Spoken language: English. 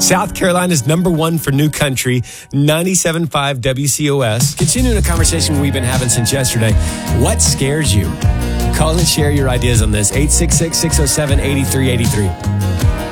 South Carolina's #1 for new country, 97.5 WCOS. Continuing a conversation we've been having since yesterday. What scares you? Call and share your ideas on this. 866-607-8383.